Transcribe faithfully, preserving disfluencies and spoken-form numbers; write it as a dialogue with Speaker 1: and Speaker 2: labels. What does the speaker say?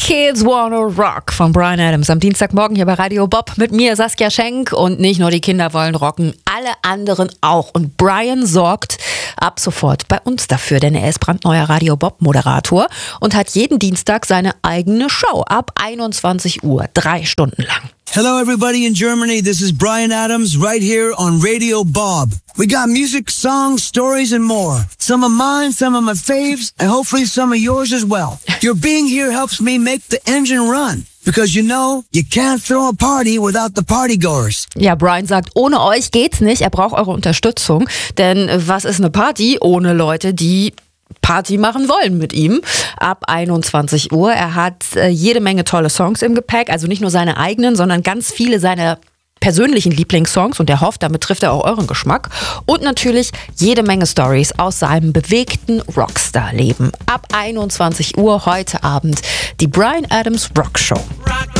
Speaker 1: Kids Wanna Rock von Bryan Adams am Dienstagmorgen hier bei Radio Bob mit mir, Saskia Schenk. Und nicht nur die Kinder wollen rocken, alle anderen auch. Und Bryan sorgt ab sofort bei uns dafür, denn er ist brandneuer Radio Bob Moderator und hat jeden Dienstag seine eigene Show ab einundzwanzig Uhr, drei Stunden lang.
Speaker 2: Hello everybody in Germany, this is Bryan Adams right here on Radio Bob. We got music, songs, stories and more. Some of mine, some of my faves, and hopefully some of yours as well. Your being here helps me make the engine run. Because you know, you can't throw a party without the partygoers.
Speaker 1: Ja, Bryan sagt, ohne euch geht's nicht, er braucht eure Unterstützung. Denn was ist eine Party ohne Leute, die Party machen wollen mit ihm? Ab einundzwanzig Uhr. Er hat äh, jede Menge tolle Songs im Gepäck, also nicht nur seine eigenen, sondern ganz viele seiner persönlichen Lieblingssongs, und er hofft, damit trifft er auch euren Geschmack. Und natürlich jede Menge Stories aus seinem bewegten Rockstar-Leben. Ab einundzwanzig Uhr heute Abend die Bryan Adams Rock Show.